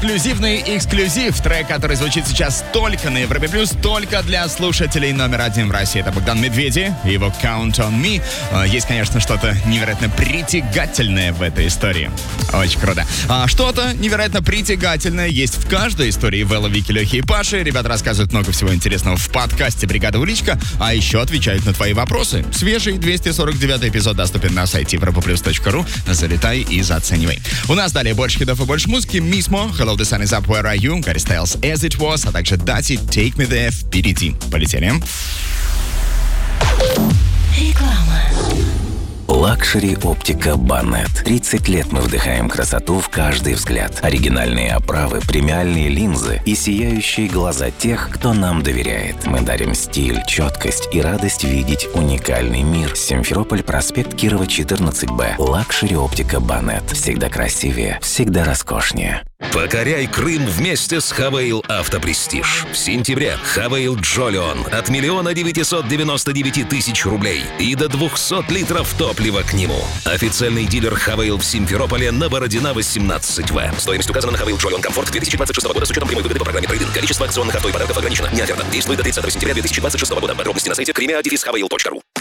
эксклюзивный эксклюзив. Трек, который звучит сейчас только на Европе Плюс, только для слушателей номер один в России. Это Богдан Медведи и его Count on Me. Есть, конечно, что-то невероятно притягательное в этой истории. Очень круто. Что-то невероятно притягательное есть в каждой истории Вэлла, Вики, Лехи и Паши. Ребята рассказывают много всего интересного в подкасте «Бригада Уличка», а еще отвечают на твои вопросы. Свежий 249 эпизод доступен на сайте europaplus.ru. Залетай и заценивай. У нас далее больше хитов и больше музыки. Мисмо, Hello, the Sun is Up, Where Are You, Гарри Стайлз, As It Was, а также Дати, Take Me There впереди. Полетели. Реклама. Лакшери Оптика Банет. 30 лет мы вдыхаем красоту в каждый взгляд. Оригинальные оправы, премиальные линзы и сияющие глаза тех, кто нам доверяет. Мы дарим стиль, четкость и радость видеть уникальный мир. Симферополь, проспект Кирова, 14Б. Лакшери Оптика Банет. Всегда красивее, всегда роскошнее. Покоряй Крым вместе с Хавейл Автопрестиж. В сентябре Хавейл Джолион от 1 999 000 рублей и до 200 литров топлива к нему. Официальный дилер Хавейл в Симферополе на Бородина 18В. Стоимость указана на Хавейл Джолион Комфорт 2026 года с учетом прямой выгоды по программе «Трейдинг». Количество акционных авто и подарков ограничено. Не оферта. Действует до 30 сентября 2026 года. Подробности на сайте crimea-havel.ru.